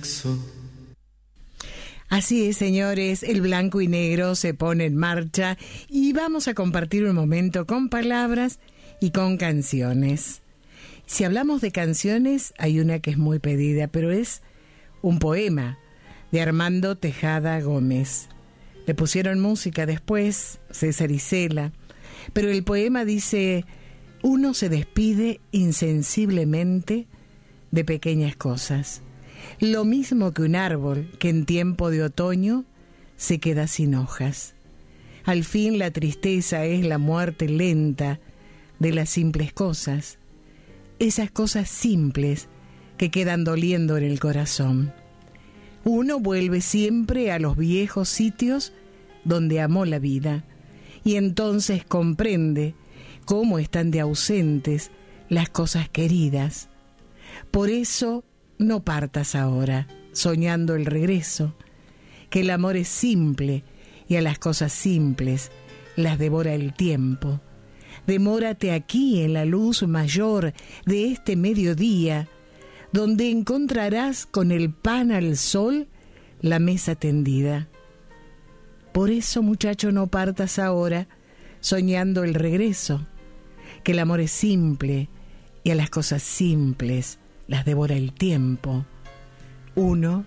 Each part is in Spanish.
sexo. Así es, señores, el blanco y negro se pone en marcha y vamos a compartir un momento con palabras y con canciones. Si hablamos de canciones, hay una que es muy pedida, pero es un poema de Armando Tejada Gómez. Le pusieron música después, César Isela, pero el poema dice: uno se despide insensiblemente de pequeñas cosas. Lo mismo que un árbol que en tiempo de otoño se queda sin hojas. Al fin la tristeza es la muerte lenta de las simples cosas, esas cosas simples que quedan doliendo en el corazón. Uno vuelve siempre a los viejos sitios donde amó la vida y entonces comprende cómo están de ausentes las cosas queridas. Por eso no partas ahora, soñando el regreso, que el amor es simple y a las cosas simples las devora el tiempo. Demórate aquí en la luz mayor de este mediodía, donde encontrarás con el pan al sol la mesa tendida. Por eso, muchacho, no partas ahora, soñando el regreso, que el amor es simple y a las cosas simples las devora el tiempo. Uno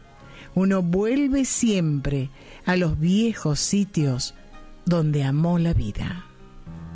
vuelve siempre a los viejos sitios donde amó la vida.